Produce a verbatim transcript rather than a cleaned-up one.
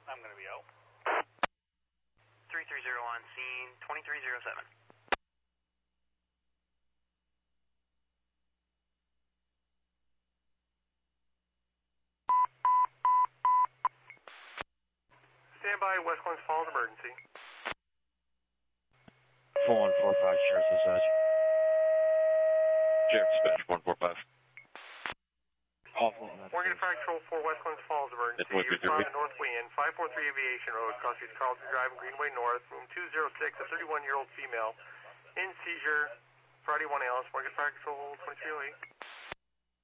I'm going to be out. three three zero on scene, twenty-three oh seven. Stand by, West Glens Falls emergency. four one four five, Sheriff's Dispatch. Sheriff's Dispatch, one four five. Morgan Fire Control four, West Glens Falls emergency. You respond to North Wind, five four three Aviation Road, Cross Street Carlton Drive, Greenway North, room two oh six, a thirty-one-year-old female in seizure, Friday one Alice, Morgan Fire Control twenty-three oh eight.